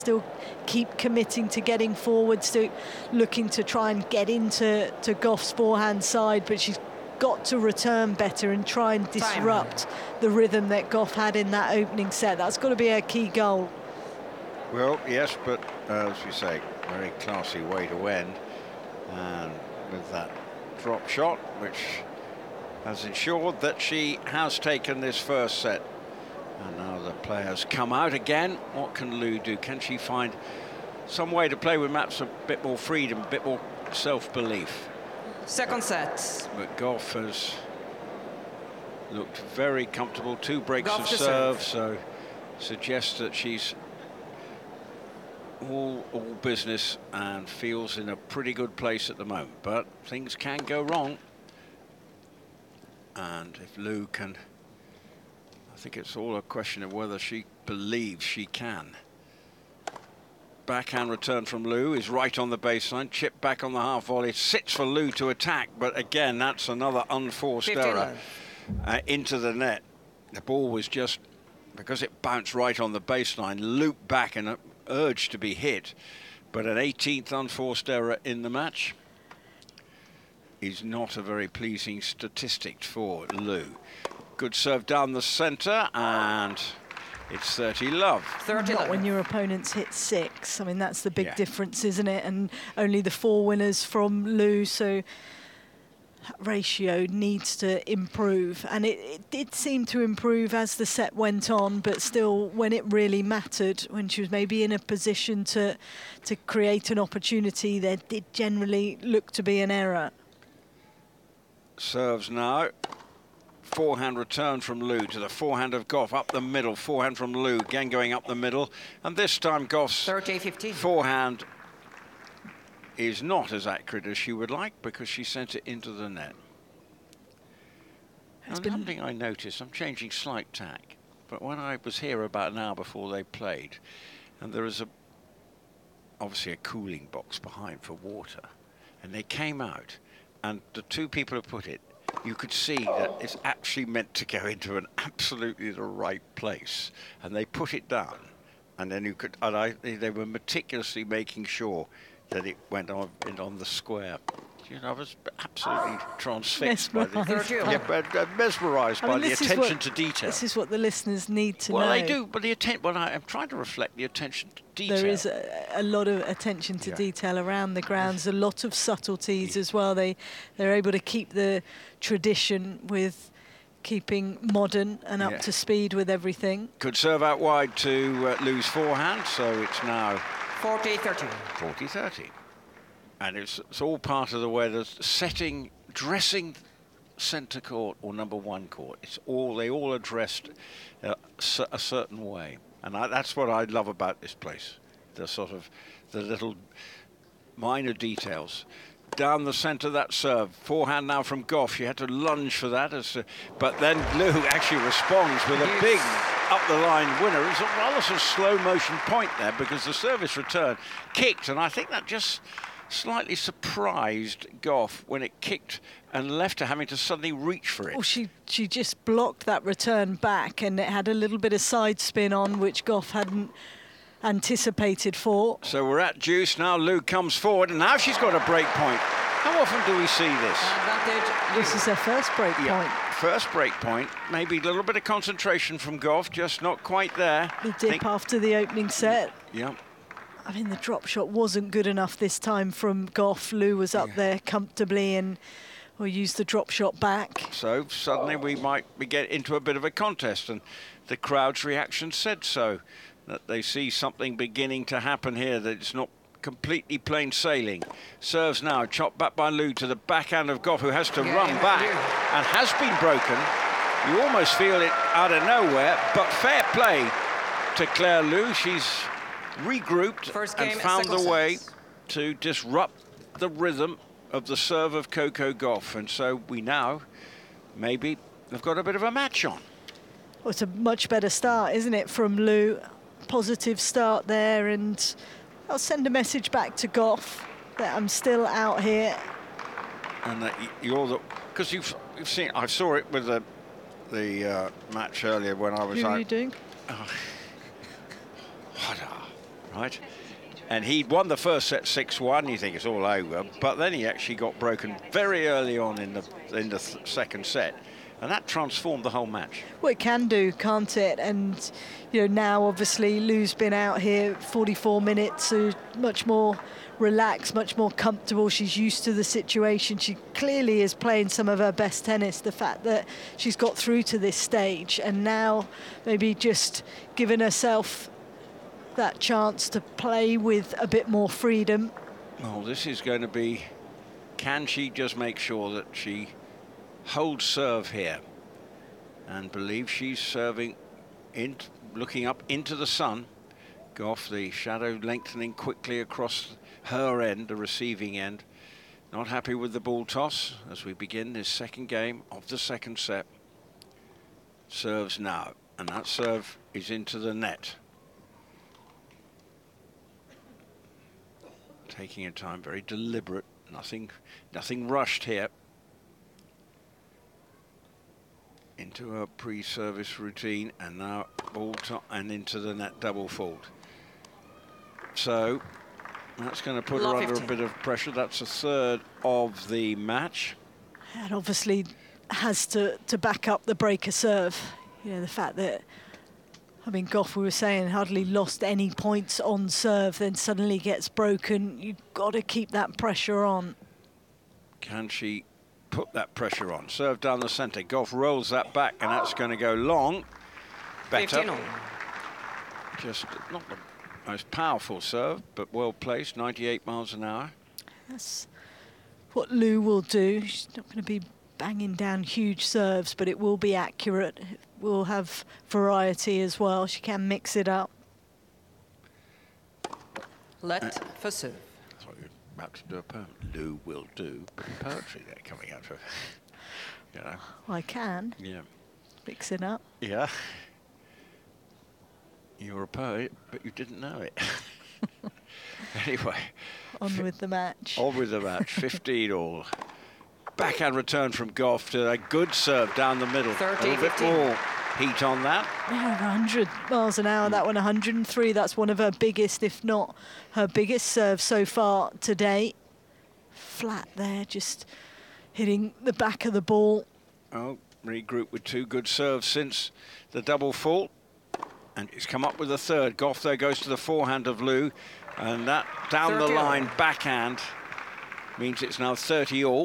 still keep committing to getting forward, still looking to try and get into Gauff's forehand side, but she's got to return better and try and disrupt the rhythm that Gauff had in that opening set. That's got to be a key goal. Well, yes, but as you say, very classy way to end, and with that drop shot, which has ensured that she has taken this first set. And now the players come out again. What can Liu do? Can she find some way to play with maps, a bit more freedom, a bit more self-belief? Second set. But Gauff has looked very comfortable. 2 breaks of serve, so suggests that she's all business and feels in a pretty good place at the moment. But things can go wrong. And if Liu can, I think it's all a question of whether she believes she can. Backhand return from Liu is right on the baseline. Chip back on the half volley. Sits for Liu to attack, but again, that's another unforced error into the net. The ball was just, because it bounced right on the baseline, looped back and urged to be hit. But an 18th unforced error in the match is not a very pleasing statistic for Liu. Good serve down the centre, and it's 30-love. Not when your opponents hit 6. I mean, that's the big difference, isn't it? And only the 4 winners from Liu, so that ratio needs to improve. And it did seem to improve as the set went on, but still, when it really mattered, when she was maybe in a position to create an opportunity, there did generally look to be an error. Serves now. Forehand return from Liu to the forehand of Gauff, up the middle. Forehand from Liu, again going up the middle. And this time Gauff's forehand is not as accurate as she would like, because she sent it into the net. And something I noticed, I'm changing slight tack, but when I was here about an hour before they played, and there is obviously a cooling box behind for water, and they came out, and the 2 people who put it, you could see that it's actually meant to go into an absolutely the right place, and they put it down, and then you could, and they were meticulously making sure that it went on the square. You know, I was absolutely transfixed by the mesmerised by the attention to detail. This is what the listeners need to know. Well, they do, but I'm trying to reflect the attention to detail. There is a lot of attention to detail around the grounds, a lot of subtleties as well. They're able to keep the tradition with keeping modern and up to speed with everything. Good serve out wide to Liu's forehand, so it's now 40-30. 40-30. And it's all part of the way the setting, dressing centre court or number 1 court. They all are dressed a certain way, and that's what I love about this place. The little minor details. Down the centre, that serve. Forehand now from Gauff. She had to lunge for that, but then Liu actually responds with a big up-the-line winner. It's a rather sort of slow-motion point there, because the service return kicked, and I think that just slightly surprised Gauff when it kicked and left her having to suddenly reach for it. Well, she just blocked that return back, and it had a little bit of side spin on, which Gauff hadn't anticipated for. So we're at deuce now. Liu comes forward, and now she's got a break point. How often do we see this? This is her first break point. First break point. Maybe a little bit of concentration from Gauff, just not quite there. The dip after the opening set. Yeah. I mean, the drop shot wasn't good enough this time from Gauff. Liu was up there comfortably and will use the drop shot back. So suddenly we might get into a bit of a contest, and the crowd's reaction said so, that they see something beginning to happen here, that it's not completely plain sailing. Serves now, chopped back by Liu to the backhand of Gauff, who has to run back and has been broken. You almost feel it out of nowhere, but fair play to Claire Liu. She's regrouped and found the way to disrupt the rhythm of the serve of Coco Gauff, and so we now maybe have got a bit of a match on. Well, it's a much better start, isn't it, from Liu? Positive start there, and I'll send a message back to Gauff that I'm still out here. And that because you've seen, I saw it with the match earlier when I was out. Who are you doing? right? And he'd won the first set 6-1. You think it's all over, but then he actually got broken very early on in the second set, and that transformed the whole match. Well, it can do, can't it? And you know, now obviously Lu's been out here 44 minutes, so much more relaxed, much more comfortable. She's used to the situation. She clearly is playing some of her best tennis. The fact that she's got through to this stage, and now maybe just giving herself that chance to play with a bit more freedom. Well, this is going to be, can she just make sure that she holds serve here and believe she's serving in, looking up into the sun. Goff, the shadow lengthening quickly across her end, the receiving end. Not happy with the ball toss as we begin this second game of the second set. Serves now, and that serve is into the net. Taking her time, very deliberate, nothing rushed here. Into her pre-service routine, and now ball top and into the net double fault. So that's going to put her under a bit of pressure. That's a third of the match. And obviously has to back up the breaker serve. You know, the fact that, I mean, Goff, we were saying, hardly lost any points on serve, then suddenly gets broken. You've got to keep that pressure on. Can she put that pressure on? Serve down the centre. Goff rolls that back, and that's going to go long. Better. Just not the most powerful serve, but well placed, 98 miles an hour. That's what Lu will do. She's not going to be banging down huge serves, but it will be accurate. It will have variety as well. She can mix it up. Let for serve. I thought you were about to do a poem. Lu will do poetry there coming out of, you know. I can. Yeah. Mix it up. Yeah. You're a poet, but you didn't know it. Anyway. On with the match. On with the match. 15 all. Backhand return from Goff to a good serve down the middle. 30, a little bit more heat on that. Yeah, 100 miles an hour. That one 103. That's one of her biggest, if not her biggest serve so far today. Flat there, just hitting the back of the ball. Oh, regroup with two good serves since the double fault. And he's come up with a third. Goff there goes to the forehand of Lu. And that down the line backhand means it's now 30 all.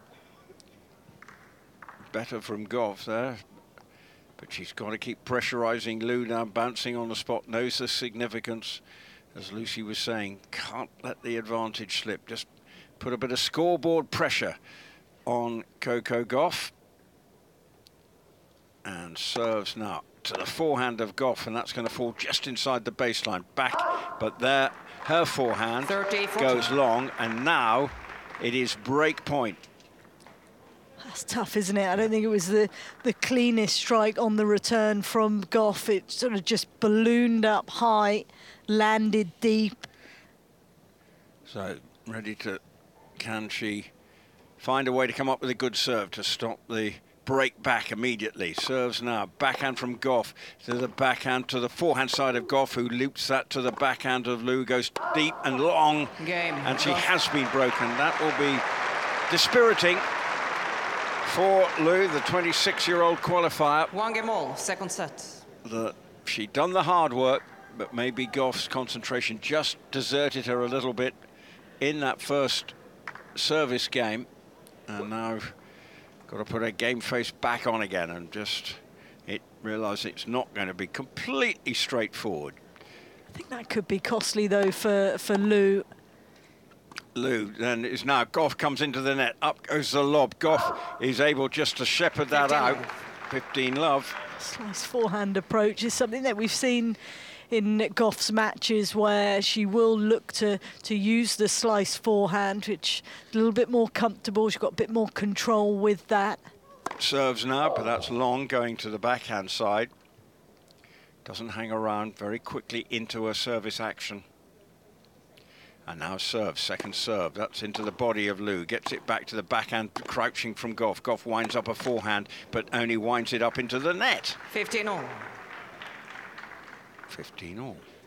Better from Goff there. But she's got to keep pressurising Lu now, bouncing on the spot, knows the significance. As Lucy was saying, can't let the advantage slip. Just put a bit of scoreboard pressure on Coco Gauff. And serves now to the forehand of Goff, and that's going to fall just inside the baseline. Back, but there, her forehand goes long, and now it is break point. That's tough, isn't it? I don't think it was the cleanest strike on the return from Goff. It sort of just ballooned up high, landed deep. So, ready to, can she find a way to come up with a good serve to stop the break back immediately? Serves now, backhand from Goff to the backhand to the forehand side of Goff, who loops that to the backhand of Lu, goes deep and long, and she has been broken. That will be dispiriting for Lu, the 26-year-old qualifier. One game all, second set. She'd done the hard work, but maybe Goff's concentration just deserted her a little bit in that first service game, and now got to put her game face back on again and just realise it's not going to be completely straightforward. I think that could be costly though for Lu. Lu then is now, Goff comes into the net, up goes the lob. Goff is able just to shepherd that out. 15 love. Slice forehand approach is something that we've seen in Goff's matches, where she will look to use the slice forehand, which is a little bit more comfortable. She's got a bit more control with that. Serves now, but that's long, going to the backhand side. Doesn't hang around, very quickly into her service action. And now serve, second serve. That's into the body of Lu. Gets it back to the backhand, crouching from Goff. Goff winds up a forehand, but only winds it up into the net. 15 all. 15 all.